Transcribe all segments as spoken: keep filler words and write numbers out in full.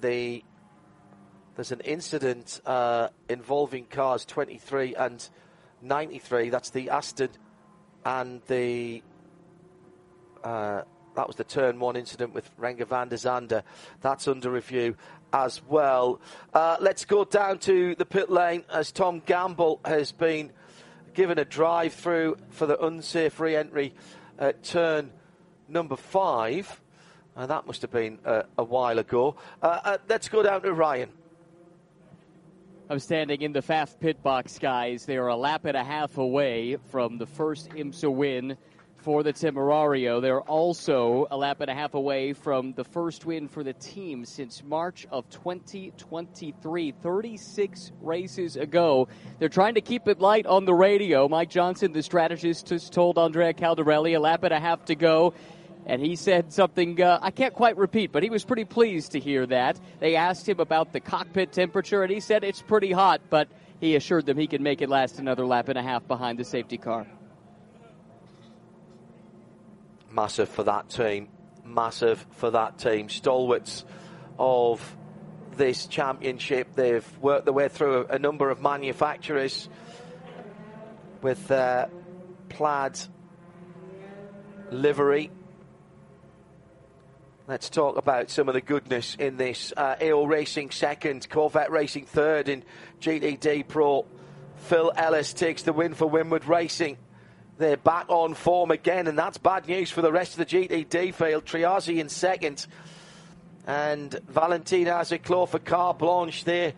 the there's an incident uh, involving cars twenty-three and ninety-three. That's the Aston and the uh, that was the turn one incident with Renger van der Zande. That's under review as well. Uh, let's go down to the pit lane as Tom Gamble has been given a drive through for the unsafe re-entry at turn number five. And that must have been uh, a while ago. Uh, uh, let's go down to Ryan. I'm standing in the F A F pit box, guys. They are a lap and a half away from the first IMSA win for the Temerario. They're also a lap and a half away from the first win for the team since March of twenty twenty-three, thirty-six races ago. They're trying to keep it light on the radio. Mike Johnson, the strategist, just told Andrea Caldarelli a lap and a half to go. And he said something uh, I can't quite repeat, but he was pretty pleased to hear that. They asked him about the cockpit temperature, and he said it's pretty hot, but he assured them he can make it last another lap and a half behind the safety car. Massive for that team. Massive for that team. Stalwarts of this championship. They've worked their way through a, a number of manufacturers with their plaid livery. Let's talk about some of the goodness in this. Uh, A O Racing second, Corvette Racing third in G T D Pro. Phil Ellis takes the win for Winward Racing. They're back on form again, and that's bad news for the rest of the G T D field. Triazzi in second, and Valentin Azeclo for Carte Blanche. They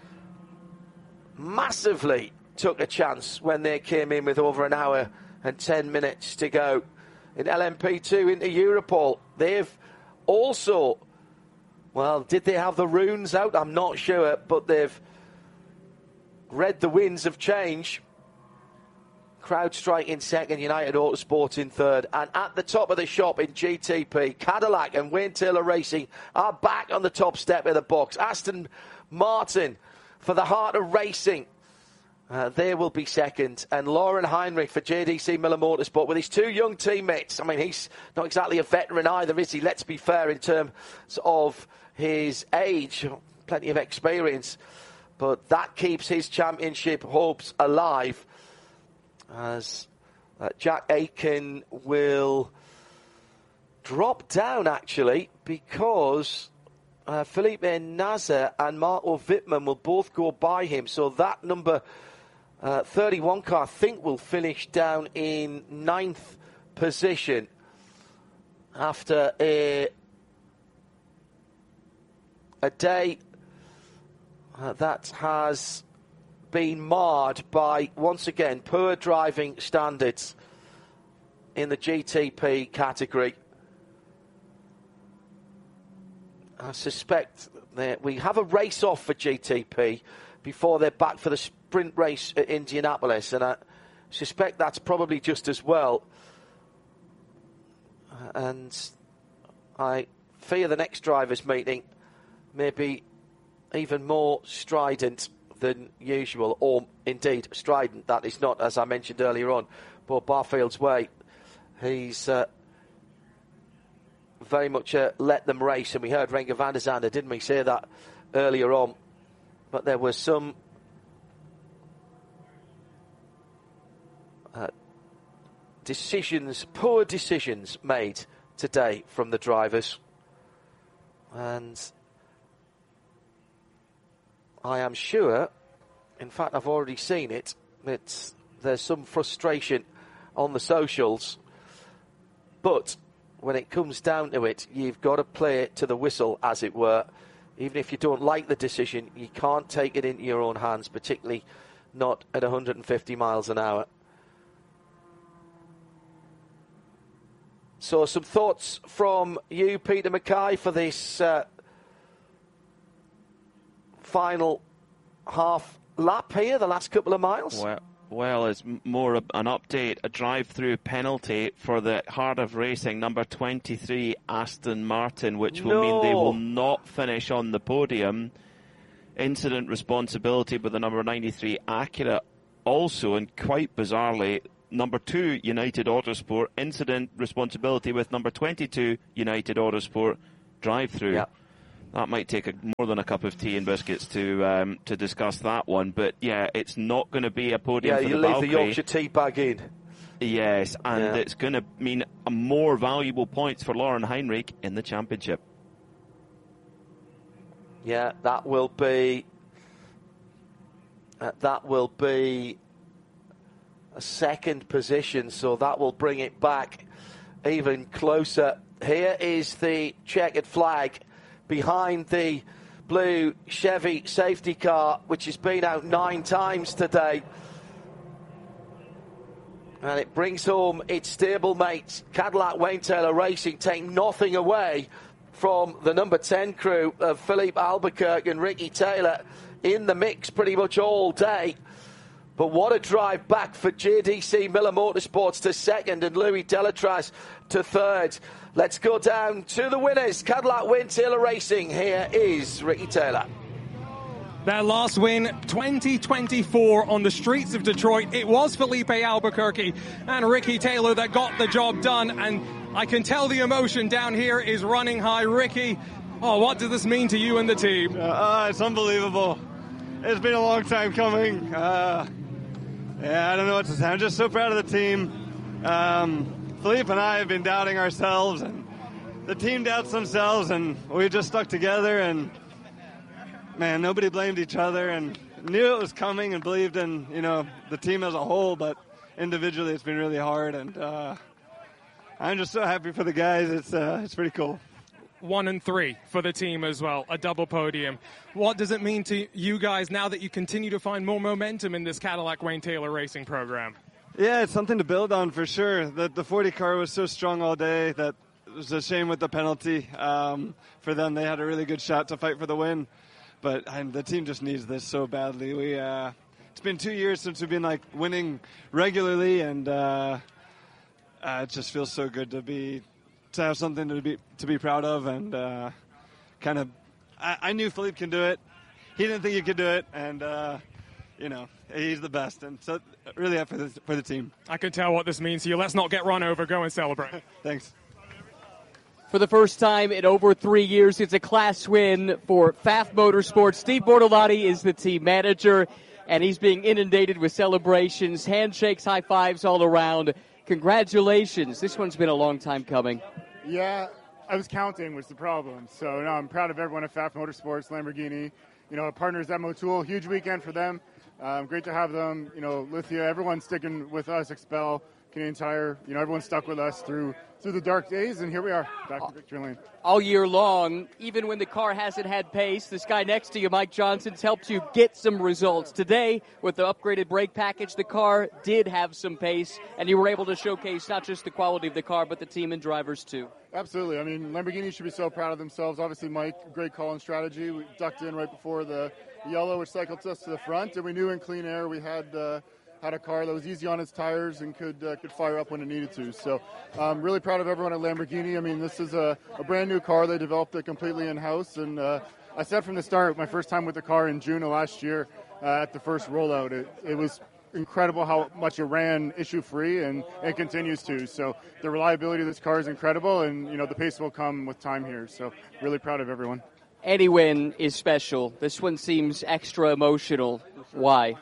massively took a chance when they came in with over an hour and ten minutes to go. In L M P two into Europol, they've also, well, did they have the runes out? I'm not sure, but they've read the winds of change. CrowdStrike in second, United Autosport in third. And at the top of the shop in G T P, Cadillac and Wayne Taylor Racing are back on the top step of the box. Aston Martin for the heart of racing. Uh, they will be second. And Lauren Heinrich for J D C Miller Motorsport with his two young teammates. I mean, he's not exactly a veteran either, is he? Let's be fair in terms of his age. Plenty of experience. But that keeps his championship hopes alive. As uh, Jack Aitken will drop down, actually, because uh, Felipe Nasr and Marco Wittmann will both go by him. So that number uh, thirty-one car, I think, will finish down in ninth position after a, a day uh, that has been marred by, once again, poor driving standards in the G T P category. I suspect that we have a race off for G T P before they're back for the sprint race at Indianapolis, and I suspect that's probably just as well. And I fear the next drivers' meeting may be even more strident than usual, or indeed strident. That is not, as I mentioned earlier on, but Barfield's way. He's uh, very much uh, let them race, and we heard Renger van der Zande, didn't we, say that earlier on? But there were some uh, decisions, poor decisions made today from the drivers, and I am sure, in fact, I've already seen it, that there's some frustration on the socials. But when it comes down to it, you've got to play it to the whistle, as it were. Even if you don't like the decision, you can't take it into your own hands, particularly not at one hundred fifty miles an hour. So some thoughts from you, Peter Mackay, for this uh, final half lap here, the last couple of miles? Well, well it's more an update, a drive-through penalty for the Heart of Racing, number twenty-three, Aston Martin, which will no. mean they will not finish on the podium. Incident responsibility with the number ninety-three Acura also, and quite bizarrely, number two, United Autosport, incident responsibility with number twenty-two, United Autosport, drive-through. Yep. that might take a, more than a cup of tea and biscuits to um, to discuss that one. But yeah, it's not going to be a podium yeah, for you the leave Valkyrie. the Yorkshire tea bag in. Yes, and yeah. it's going to mean a more valuable points for Lauren Heinrich in the championship. Yeah, that will be uh, that will be a second position, so that will bring it back even closer. Here is the checkered flag behind the blue Chevy safety car, which has been out nine times today. And it brings home its stablemate, Cadillac Wayne Taylor Racing, taking nothing away from the number ten crew of Philippe Albuquerque and Ricky Taylor in the mix pretty much all day. But what a drive back for J D C Miller Motorsports to second and Louis Delatraz to third. Let's go down to the winners. Cadillac Wayne Taylor Racing. Here is Ricky Taylor. Their last win, twenty twenty-four, on the streets of Detroit. It was Felipe Albuquerque and Ricky Taylor that got the job done, and I can tell the emotion down here is running high. Ricky, oh, what does this mean to you and the team? Uh, it's unbelievable. It's been a long time coming. Uh, yeah, I don't know what to say. I'm just so proud of the team. Um, Philippe and I have been doubting ourselves, and the team doubts themselves, and we just stuck together, and man, nobody blamed each other and knew it was coming and believed in, you know, the team as a whole, but individually it's been really hard, and uh, I'm just so happy for the guys. It's uh, it's pretty cool. One and three for the team as well, a double podium. What does it mean to you guys now that you continue to find more momentum in this Cadillac Wayne Taylor Racing program? Yeah, it's something to build on for sure. The, the forty car was so strong all day that it was a shame with the penalty. Um, for them, they had a really good shot to fight for the win. But and the team just needs this so badly. We uh, it's been two years since we've been like winning regularly, and uh, uh, it just feels so good to be to have something to be to be proud of. And uh, kind of, I, I knew Philippe can do it. He didn't think he could do it, and uh, you know he's the best. And so really happy for the, for the team. I can tell what this means to you. Let's not get run over. Go and celebrate. Thanks. For the first time in over three years, it's a class win for F A F Motorsports. Steve Bortolotti is the team manager, and he's being inundated with celebrations, handshakes, high fives all around. Congratulations. This one's been a long time coming. Yeah, I was counting was the problem. So no, I'm proud of everyone at F A F Motorsports, Lamborghini. You know, our partners at Motul, huge weekend for them. Um, great to have them. You know, Lithia, everyone's sticking with us, Expel, Canadian Tire. You know, everyone stuck with us through through the dark days, and here we are, back to victory lane. All year long, even when the car hasn't had pace, this guy next to you, Mike Johnson's helped you get some results. Today, with the upgraded brake package, the car did have some pace, and you were able to showcase not just the quality of the car, but the team and drivers too. Absolutely. I mean, Lamborghini should be so proud of themselves. Obviously, Mike, great call and strategy. We ducked in right before the yellow, which cycled us to the front, and we knew in clean air we had uh, had a car that was easy on its tires and could uh, could fire up when it needed to. So I'm um, really proud of everyone at Lamborghini. I mean, this is a, a brand new car. They developed it completely in-house. And uh, I said from the start, my first time with the car in June of last year uh, at the first rollout, it, it was incredible how much it ran issue-free, and it continues to. So the reliability of this car is incredible, and, you know, the pace will come with time here. So really proud of everyone. Any win is special. This one seems extra emotional. Why?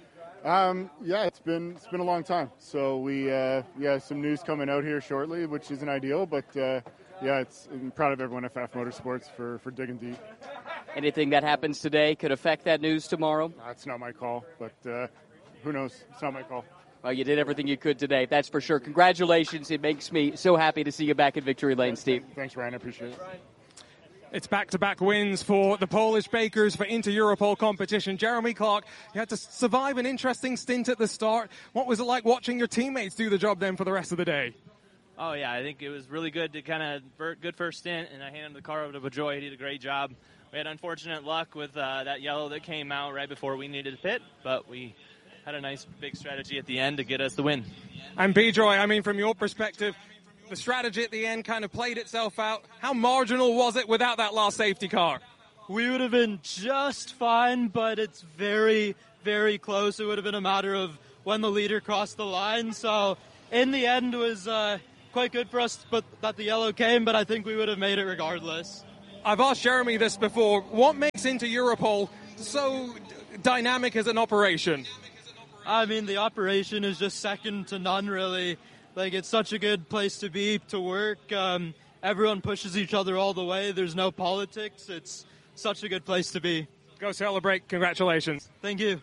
Um, yeah, it's been it's been a long time. So we uh, we have some news coming out here shortly, which isn't ideal, but uh, yeah, it's I'm proud of everyone at F A F Motorsports for, for digging deep. Anything that happens today could affect that news tomorrow? That's not my call, but uh, who knows? It's not my call. Well, you did everything you could today, that's for sure. Congratulations. It makes me so happy to see you back in victory lane, Steve. Thanks, Ryan. I appreciate it. It's back-to-back wins for the Polish bakers for Inter-Europol competition. Jeremy Clark, you had to survive an interesting stint at the start. What was it like watching your teammates do the job then for the rest of the day? Oh, yeah, I think it was really good to kind of, good first stint, and I handed the car over to Bejoy. He did a great job. We had unfortunate luck with uh, that yellow that came out right before we needed to pit, but we had a nice big strategy at the end to get us the win. And Bejoy, I mean, from your perspective, the strategy at the end kind of played itself out. How marginal was it without that last safety car? We would have been just fine, but it's very, very close. It would have been a matter of when the leader crossed the line. So in the end, it was uh, quite good for us but that the yellow came, but I think we would have made it regardless. I've asked Jeremy this before. What makes Inter Europol so dynamic as an operation? I mean, the operation is just second to none, really. Like, it's such a good place to be, to work. Um, everyone pushes each other all the way. There's no politics. It's such a good place to be. Go celebrate. Congratulations. Thank you.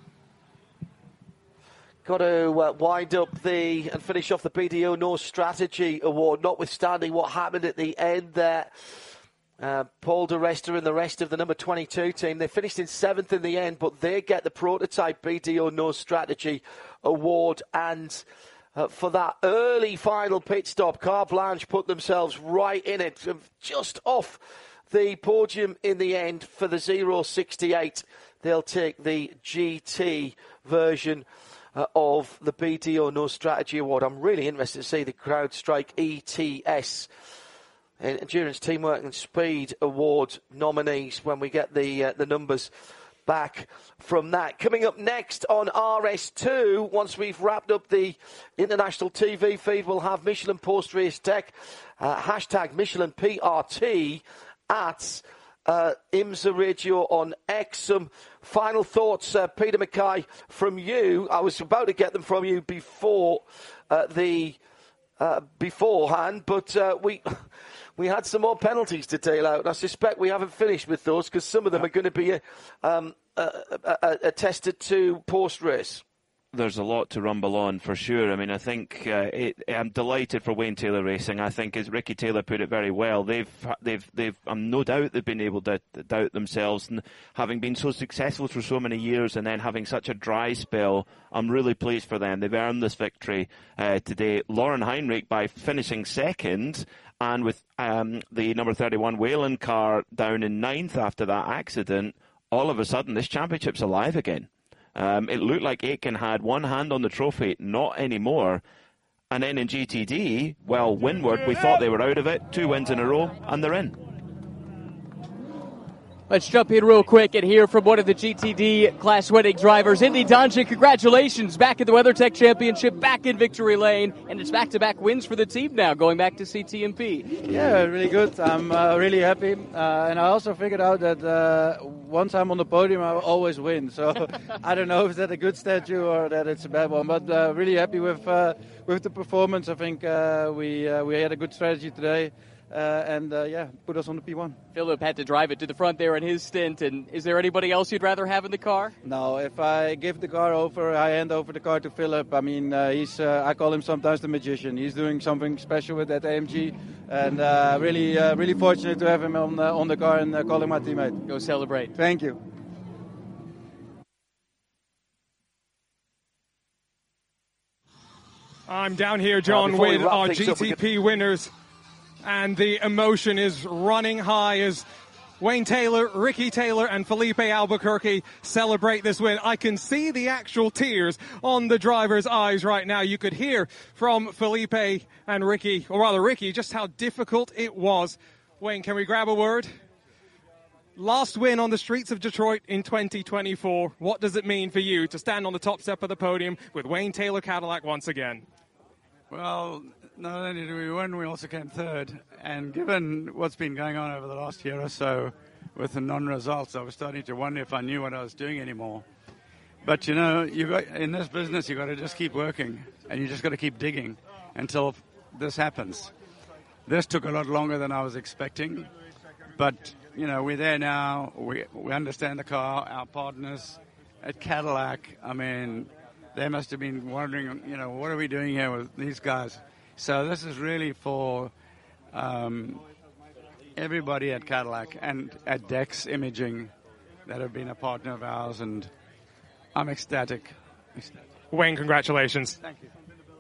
Got to uh, wind up the and finish off the B D O North Strategy Award, notwithstanding what happened at the end there. Uh, Paul de Resta and the rest of the number twenty-two team, they finished in seventh in the end, but they get the prototype B D O North Strategy Award. And uh, for that early final pit stop, Carte Blanche put themselves right in it, just off the podium in the end for the zero sixty-eight. They'll take the G T version uh, of the B D O North Strategy Award. I'm really interested to see the CrowdStrike E T S Endurance, Teamwork and Speed Award nominees when we get the uh, the numbers back from that. Coming up next on R S two, once we've wrapped up the international T V feed, we'll have Michelin Post Race Tech, uh, hashtag Michelin P R T at uh, IMSA Radio on X. Some final thoughts, uh, Peter Mackay, from you. I was about to get them from you before uh, the uh, beforehand, but uh, we. We had some more penalties to deal out, and I suspect we haven't finished with those because some of them are going to be um, uh, uh, attested to post-race. There's a lot to rumble on for sure. I mean, I think uh, it, I'm delighted for Wayne Taylor Racing. I think, as Ricky Taylor put it very well, they've, they've, they've. I'm no doubt they've been able to doubt themselves, and having been so successful for so many years, and then having such a dry spell, I'm really pleased for them. They've earned this victory uh, today. Lauren Heinrich, by finishing second, and with um, the number thirty-one Wayland car down in ninth after that accident, all of a sudden this championship's alive again. Um, it looked like Aitken had one hand on the trophy, not anymore. And then in G T D, well, Windward, we thought they were out of it. Two wins in a row, and they're in. Let's jump in real quick and hear from one of the G T D class winning drivers, Indy Donjic. Congratulations, back at the WeatherTech Championship, back in victory lane, and it's back-to-back wins for the team now, going back to C T M P. Yeah, really good. I'm uh, really happy, uh, and I also figured out that uh, once I'm on the podium, I always win. So I don't know if that's a good statue or that it's a bad one, but uh, really happy with uh, with the performance. I think uh, we uh, we had a good strategy today. Uh, and, uh, yeah, put us on the P one. Philip had to drive it to the front there in his stint. And is there anybody else you'd rather have in the car? No, if I give the car over, I hand over the car to Philip. I mean, uh, he's uh, I call him sometimes the magician. He's doing something special with that A M G. And uh, really, uh, really fortunate to have him on, uh, on the car and uh, call him my teammate. Go celebrate. Thank you. I'm down here, John, uh, with our G T P up, winners. And the emotion is running high as Wayne Taylor, Ricky Taylor, and Felipe Albuquerque celebrate this win. I can see the actual tears on the driver's eyes right now. You could hear from Felipe and Ricky, or rather Ricky, just how difficult it was. Wayne, can we grab a word? Last win on the streets of Detroit in twenty twenty-four. What does it mean for you to stand on the top step of the podium with Wayne Taylor Cadillac once again? Well, not only did we win, we also came third. And given what's been going on over the last year or so with the non-results, I was starting to wonder if I knew what I was doing anymore. But, you know, you got in this business, you've got to just keep working, and you just got to keep digging until this happens. This took a lot longer than I was expecting. But, you know, we're there now. We, we understand the car. Our partners at Cadillac, I mean, they must have been wondering, you know, what are we doing here with these guys? So this is really for um, everybody at Cadillac and at Dex Imaging that have been a partner of ours, and I'm ecstatic. ecstatic. Wayne, congratulations. Thank you.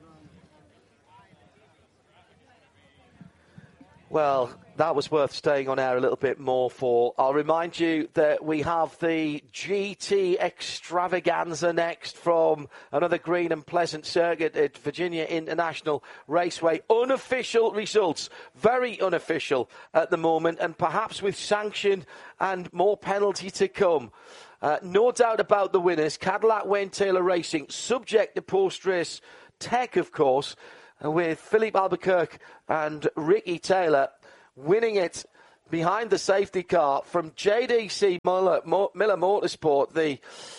Well, that was worth staying on air a little bit more for. I'll remind you that we have the G T Extravaganza next from another green and pleasant circuit at Virginia International Raceway. Unofficial results, very unofficial at the moment, and perhaps with sanction and more penalty to come. Uh, no doubt about the winners. Cadillac Wayne Taylor Racing, subject to post-race tech, of course, with Philippe Albuquerque and Ricky Taylor winning it behind the safety car from J D C Miller, Mo, Miller Motorsport, the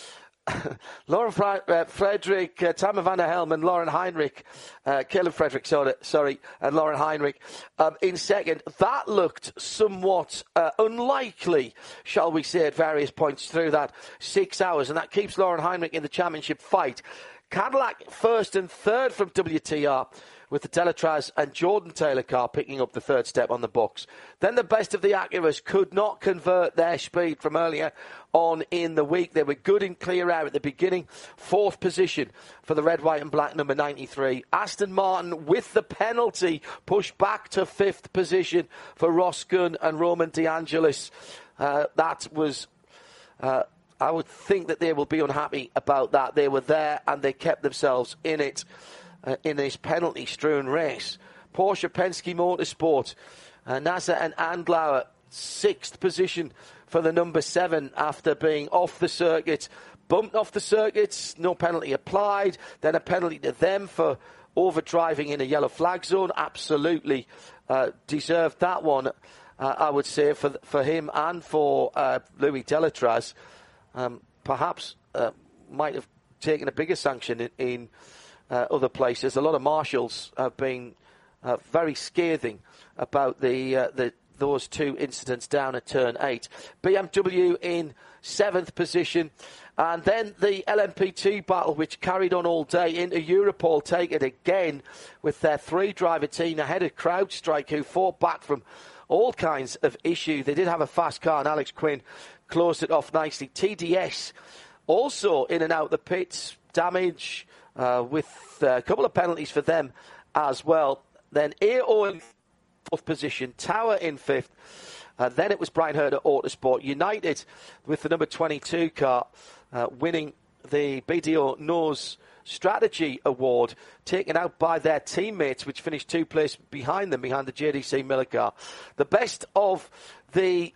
Lauren Fre- uh, Frederick, uh, Tamer van der Helm and Lauren Heinrich, uh, Caleb Frederick, sorry, sorry, and Lauren Heinrich um, in second. That looked somewhat uh, unlikely, shall we say, at various points through that six hours, and that keeps Lauren Heinrich in the championship fight. Cadillac first and third from W T R, with the Delatraz and Jordan Taylor car picking up the third step on the box. Then the best of the Acuras could not convert their speed from earlier on in the week. They were good and clear out at the beginning. Fourth position for the red, white and black number ninety-three. Aston Martin, with the penalty, pushed back to fifth position for Ross Gunn and Roman De Angelis. Uh, that was... Uh, I would think that they will be unhappy about that. They were there and they kept themselves in it. Uh, in this penalty-strewn race. Porsche Penske Motorsport, uh, Nasser and Andlauer, sixth position for the number seven after being off the circuit. Bumped off the circuit, no penalty applied. Then a penalty to them for overdriving in a yellow flag zone. Absolutely uh, deserved that one, uh, I would say, for for him and for uh, Louis Delatraz. Um, perhaps uh, might have taken a bigger sanction in... in Uh, other places. A lot of marshals have been uh, very scathing about the, uh, the those two incidents down at turn eight. B M W in seventh position, and then the L M P two battle, which carried on all day into Europol, take it again with their three-driver team ahead of CrowdStrike, who fought back from all kinds of issues. They did have a fast car, and Alex Quinn closed it off nicely. T D S also in and out the pits, damage. Uh, with uh, a couple of penalties for them as well. Then A O in fourth position, Tower in fifth. Uh, then it was Brian Herder Autosport United with the number twenty-two car uh, winning the B D O Knows Strategy Award, taken out by their teammates, which finished two places behind them, behind the J D C Miller car. The best of the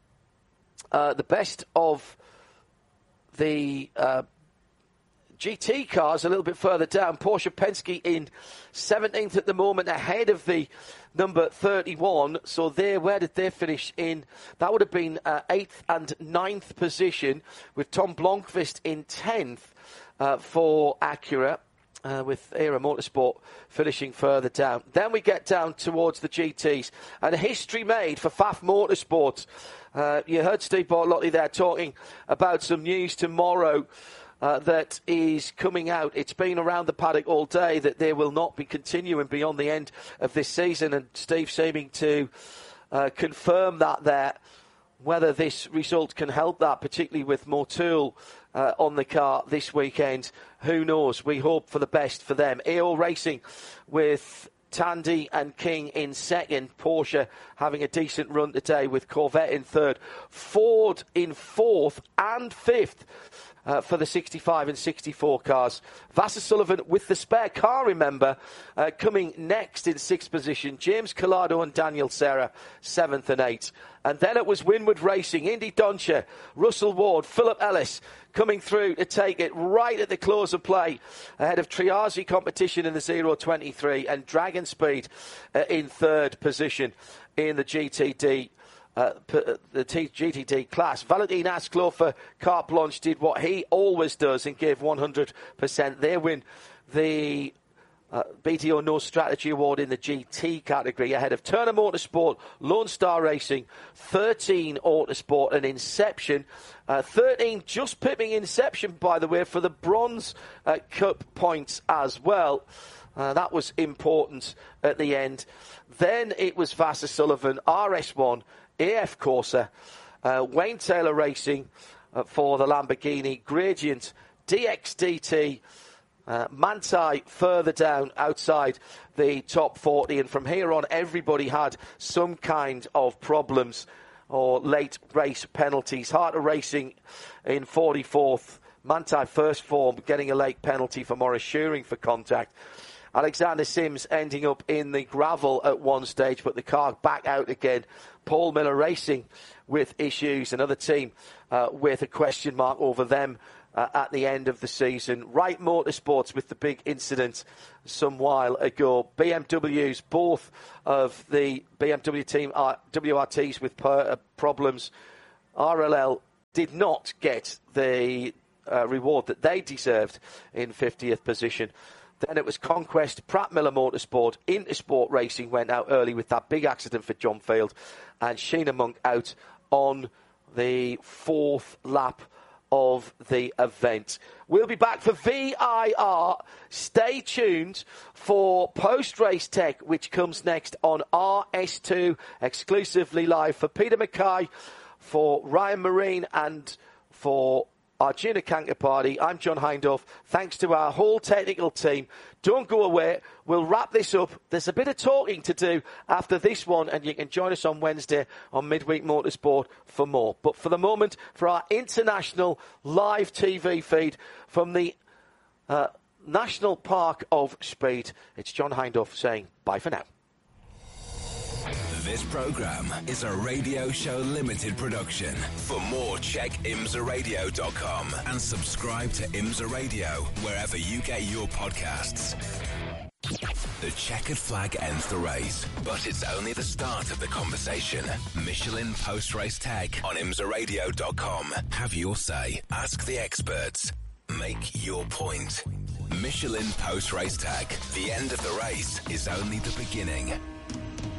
uh, the best of the uh, G T cars a little bit further down. Porsche Penske in seventeenth at the moment, ahead of the number thirty-one. So there, where did they finish in? That would have been uh, eighth and ninth position, with Tom Blomqvist in tenth uh, for Acura, uh, with Era Motorsport finishing further down. Then we get down towards the G Ts, and history made for F A F Motorsport. Uh, you heard Steve Bortolotti there talking about some news tomorrow Uh, that is coming out. It's been around the paddock all day that they will not be continuing beyond the end of this season, and Steve seeming to uh, confirm that there. Whether this result can help that, particularly with Motul uh, on the car this weekend, who knows? We hope for the best for them. A O Racing with Tandy and King in second. Porsche having a decent run today with Corvette in third. Ford in fourth and fifth. Uh, for the sixty-five and sixty-four cars. Vasser Sullivan with the spare car, remember, uh, coming next in sixth position. James Collado and Daniel Serra, seventh and eighth. And then it was Winward Racing, Indy Doncher, Russell Ward, Philip Ellis coming through to take it right at the close of play ahead of Triazi Competition in the zero twenty-three and Dragon Speed uh, in third position in the G T D. Uh, the T- G T D class. Valentin Asclo for Carte Blanche did what he always does and gave one hundred percent. They win the uh, B T O No Strategy Award in the G T category ahead of Turner Motorsport, Lone Star Racing, thirteen Autosport and Inception. Uh, thirteen just pipping Inception, by the way, for the Bronze uh, Cup points as well. Uh, that was important at the end. Then it was Vasser Sullivan, R S one, A F Corsa, uh, Wayne Taylor Racing uh, for the Lamborghini, Gradient, D X D T, uh, Manthey further down outside the top forty. And from here on, everybody had some kind of problems or late race penalties. Harter Racing in forty-fourth, Manthey first form, getting a late penalty for Morris Shearing for contact. Alexander Sims ending up in the gravel at one stage, but the car back out again. Paul Miller Racing with issues, another team uh, with a question mark over them uh, at the end of the season. Wright Motorsports with the big incident some while ago. B M Ws, both of the B M W team uh, W R Ts with per, uh, problems. R L L did not get the uh, reward that they deserved in fiftieth position. Then it was Conquest, Pratt Miller Motorsport, Intersport Racing went out early with that big accident for John Field, and Sheena Monk out on the fourth lap of the event. We'll be back for V I R. Stay tuned for post-race tech, which comes next on R S two, exclusively live for Peter Mackay, for Ryan Marine, and for Arjuna Kankapati. I'm John Hindhaugh. Thanks to our whole technical team. Don't go away. We'll wrap this up. There's a bit of talking to do after this one, and you can join us on Wednesday on Midweek Motorsport for more. But for the moment, for our international live T V feed from the uh, National Park of Speed, it's John Hindhaugh saying bye for now. This program is a Radio Show Limited production. For more, check imsa radio dot com and subscribe to IMSA Radio wherever you get your podcasts. The checkered flag ends the race, but it's only the start of the conversation. Michelin post-race tech on imsa radio dot com. Have your say. Ask the experts. Make your point. Michelin post-race tech. The end of the race is only the beginning.